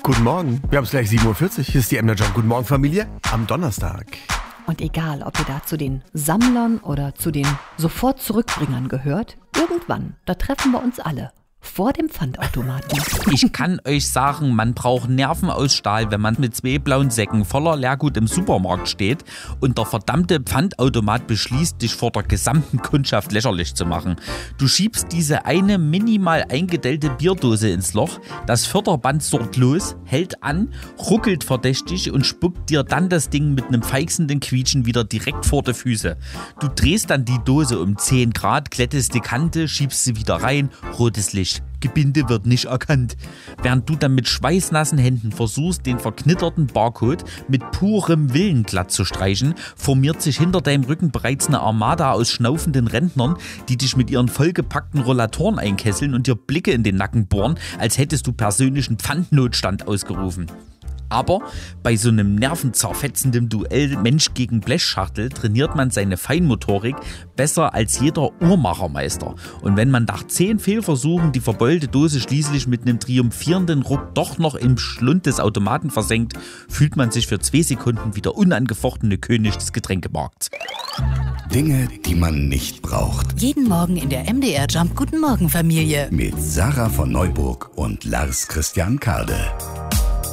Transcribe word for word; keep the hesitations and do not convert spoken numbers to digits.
Guten Morgen. Wir haben es gleich sieben Uhr vierzig. Hier ist die M D R Jump. Guten Morgen, Familie. Am Donnerstag. Und egal, ob ihr da zu den Sammlern oder zu den Sofort-Zurückbringern gehört, irgendwann, da treffen wir uns alle. Vor dem Pfandautomaten. Ich kann euch sagen, man braucht Nerven aus Stahl, wenn man mit zwei blauen Säcken voller Leergut im Supermarkt steht und der verdammte Pfandautomat beschließt, dich vor der gesamten Kundschaft lächerlich zu machen. Du schiebst diese eine minimal eingedellte Bierdose ins Loch, das Förderband surrt los, hält an, ruckelt verdächtig und spuckt dir dann das Ding mit einem feixenden Quietschen wieder direkt vor die Füße. Du drehst dann die Dose um zehn Grad, glättest die Kante, schiebst sie wieder rein, rotes Licht. Gebinde wird nicht erkannt. Während du dann mit schweißnassen Händen versuchst, den verknitterten Barcode mit purem Willen glatt zu streichen, formiert sich hinter deinem Rücken bereits eine Armada aus schnaufenden Rentnern, die dich mit ihren vollgepackten Rollatoren einkesseln und dir Blicke in den Nacken bohren, als hättest du persönlichen Pfandnotstand ausgerufen. Aber bei so einem nervenzerfetzenden Duell Mensch gegen Blechschachtel trainiert man seine Feinmotorik besser als jeder Uhrmachermeister. Und wenn man nach zehn Fehlversuchen die verbeulte Dose schließlich mit einem triumphierenden Ruck doch noch im Schlund des Automaten versenkt, fühlt man sich für zwei Sekunden wie der unangefochtene König des Getränkemarkts. Dinge, die man nicht braucht. Jeden Morgen in der M D R Jump Guten Morgen Familie. Mit Sarah von Neuburg und Lars Christian Kade.